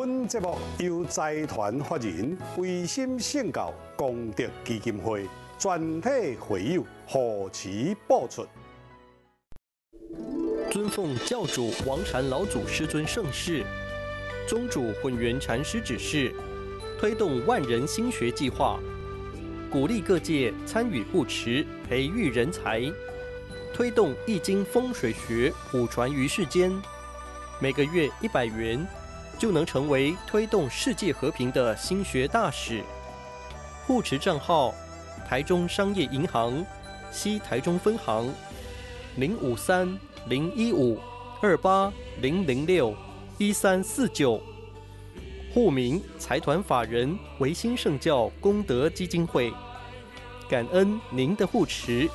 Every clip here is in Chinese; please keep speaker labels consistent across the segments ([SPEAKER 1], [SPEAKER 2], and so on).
[SPEAKER 1] 本节目由财团法人维心圣教功德基金会全体会友护持播出。
[SPEAKER 2] 尊奉教主王禅老祖师尊圣事，宗主混元禅师指示，推动万人心学计划，鼓励各界参与护持，培育人才，推动易经风水学普传于世间。每个月100元，就能成为推动世界和平的心学大使。护持账号：台中商业银行西台中分行053-015-28-006-1349。户名：财团法人维新圣教功德基金会。感恩您的护持。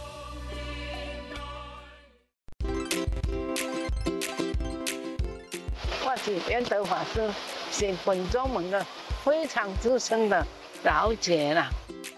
[SPEAKER 3] 我是圆德法师，是本宗门的非常资深的老姐了。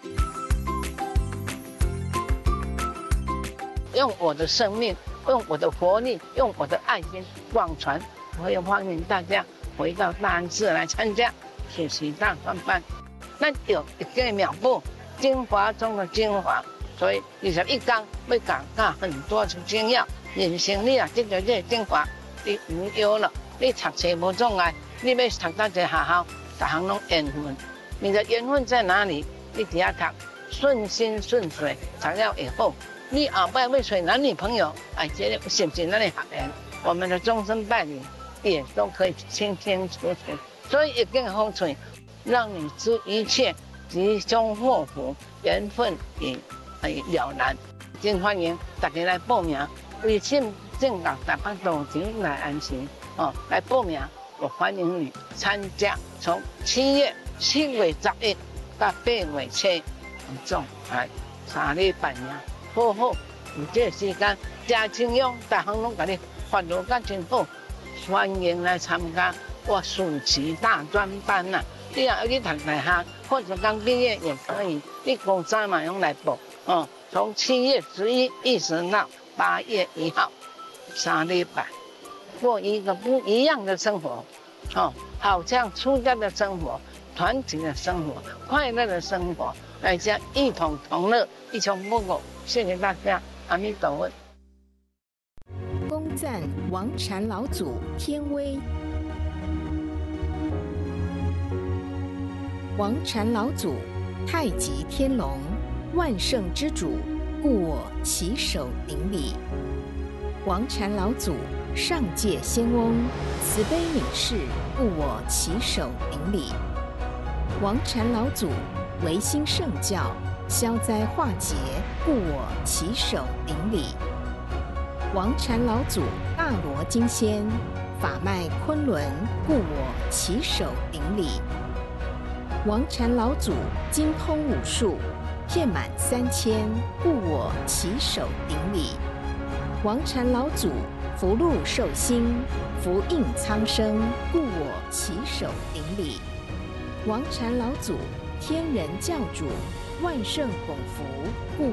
[SPEAKER 3] 用我的生命，用我的活力，用我的爱心广传。我也欢迎大家回到大安寺来参加学习大专班。咱有一个妙步，精华中的精华，所以21天要讲很多的精要。人生你啊，这个精华，你唔要了。你读册无障碍，你要读到一个学校，各项拢缘分。你的缘分在哪里？你底下读，顺心顺水，读了以后，你后摆要找男女朋友，这个是不是咱的学员？我们的终身伴侣也都可以清清楚楚。所以一根风水，让你知一切吉凶祸福，缘分也了然。真欢迎大家来报名，微信正教台北道场来安心。来报名，我欢迎你参加。从7月11到8月7，总3礼拜呢，好好有这个时间，真清用，大项拢甲你发落甲真好，欢迎来参加我暑期大专班呐。你若要去读大学，或者刚毕业也可以，你高三嘛用来报。从7月11一直到8月1号，3礼拜。过一个不一样的生活，好像出家的生活、团结的生活、快乐的生活，大家一同同乐，一穷不苟。谢谢大家，阿弥陀佛。
[SPEAKER 4] 恭赞王禅老祖天威。王禅老祖，太极天龙，万圣之主，故我起手顶礼。王禅老祖，上界仙翁，慈悲悯世，故我起手顶礼。王禅老祖，维新圣教，消灾化解，故我起手顶礼。王禅老祖，大罗金仙，法脉昆仑，故我起手顶礼。王禅老祖，精通武术，遍满3000，故我起手顶礼。王禅老祖，福禄寿星，福应苍生，故我起手顶礼。王禅老祖，天人教主，万圣拱福，故